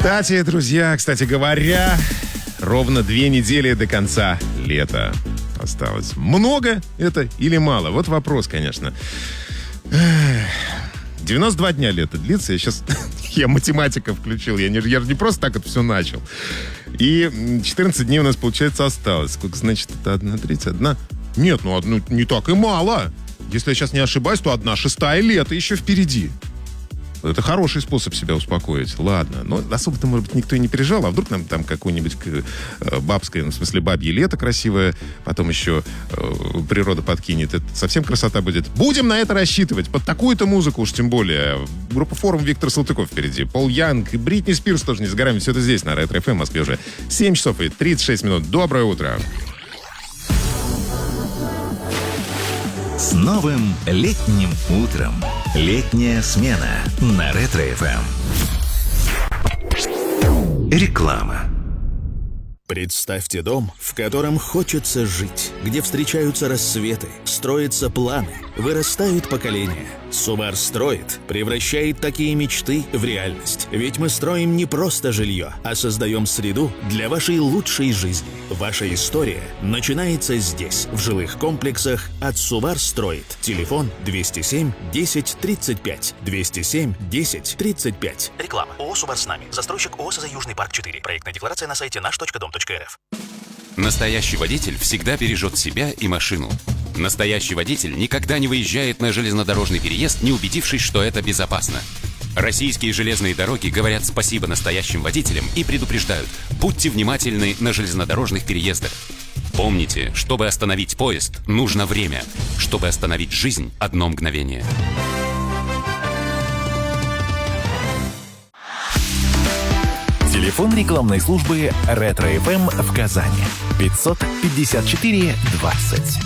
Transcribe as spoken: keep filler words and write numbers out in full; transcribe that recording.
Кстати, друзья, кстати говоря, ровно две недели до конца лета осталось. Много это или мало? Вот вопрос, конечно. девяносто два дня лето длится. Я сейчас... Я математика включил. Я, не, я же не просто так это все начал. И четырнадцать дней у нас, получается, осталось. Сколько, значит, это одна тридцать, одна... Нет, ну, одну, не так и мало. Если я сейчас не ошибаюсь, то одна шестая лета еще впереди. Это хороший способ себя успокоить. Ладно. Но особо-то, может быть, никто и не переживал. А вдруг нам там какое-нибудь бабское, ну, в смысле, бабье лето красивое, потом еще э, природа подкинет. Это совсем красота будет. Будем на это рассчитывать. Под такую-то музыку уж тем более. Группа «Форум», Виктор Салтыков впереди. Пол Янг и Бритни Спирс тоже не за горами. Все это здесь, на Ретро эф эм в Москве уже семь часов и тридцать шесть минут. Доброе утро. С новым летним утром. Летняя смена на Ретро эф эм. Реклама. Представьте дом, в котором хочется жить, где встречаются рассветы, строятся планы, вырастают поколения. Сувар строит, превращает такие мечты в реальность. Ведь мы строим не просто жилье, а создаем среду для вашей лучшей жизни. Ваша история начинается здесь, в жилых комплексах от Сувар строит. Телефон двести семь десять тридцать пять. двести семь десять тридцать пять. Реклама. ООО «Сувар с нами». Застройщик ООО «СЗ Южный парк четыре». Проектная декларация на сайте наш точка дом точка эр эф. Настоящий водитель всегда бережет себя и машину. Настоящий водитель никогда не выезжает на железнодорожный переезд, не убедившись, что это безопасно. Российские железные дороги говорят спасибо настоящим водителям и предупреждают: будьте внимательны на железнодорожных переездах. Помните, чтобы остановить поезд, нужно время. Чтобы остановить жизнь, одно мгновение. Телефон рекламной службы Ретро эф эм в Казани. пятьсот пятьдесят четыре двадцать.